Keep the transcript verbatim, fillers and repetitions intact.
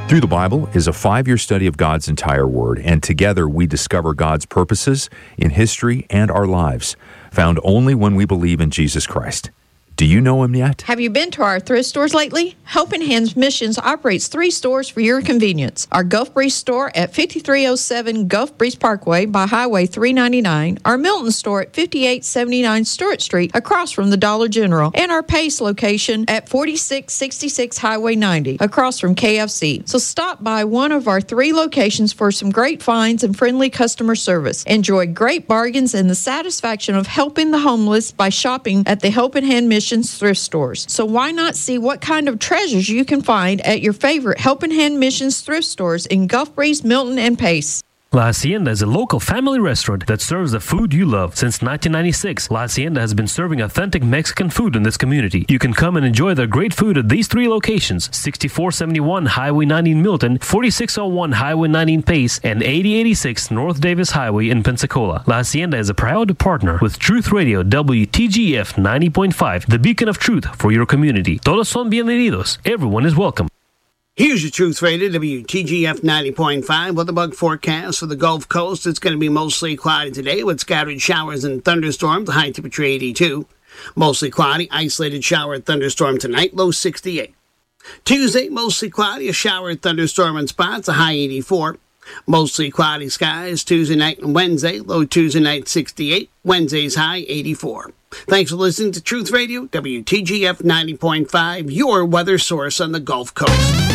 Through the Bible is a five-year study of God's entire Word, and together we discover God's purposes in history and our lives, found only when we believe in Jesus Christ. Do you know Him yet? Have you been to our thrift stores lately? Helping Hands Missions operates three stores for your convenience. Our Gulf Breeze store at fifty-three oh seven Gulf Breeze Parkway by Highway three ninety-nine, our Milton store at fifty-eight seventy-nine Stewart Street across from the Dollar General, and our Pace location at forty-six sixty-six Highway ninety across from K F C. So stop by one of our three locations for some great finds and friendly customer service. Enjoy great bargains and the satisfaction of helping the homeless by shopping at the Helping Hand Missions thrift stores. So why not see what kind of treasures you can find at your favorite Helping Hand Missions thrift stores in Gulf Breeze, Milton, and Pace. La Hacienda is a local family restaurant that serves the food you love. Since nineteen ninety-six, La Hacienda has been serving authentic Mexican food in this community. You can come and enjoy their great food at these three locations: sixty-four seventy-one Highway ninety in Milton, forty-six oh one Highway ninety in Pace, and eighty eighty-six North Davis Highway in Pensacola. La Hacienda is a proud partner with Truth Radio W T G F ninety point five, the beacon of truth for your community. Todos son bienvenidos. Everyone is welcome. Here's your Truth Radio, W T G F ninety point five. Weather bug forecast for the Gulf Coast. It's going to be mostly cloudy today with scattered showers and thunderstorms. The high temperature eighty-two. Mostly cloudy, isolated shower and thunderstorm tonight, low sixty-eight. Tuesday, mostly cloudy, a shower and thunderstorm in spots, a high eighty-four. Mostly cloudy skies Tuesday night and Wednesday, low Tuesday night sixty-eight. Wednesday's high eighty-four. Thanks for listening to Truth Radio, W T G F ninety point five, your weather source on the Gulf Coast.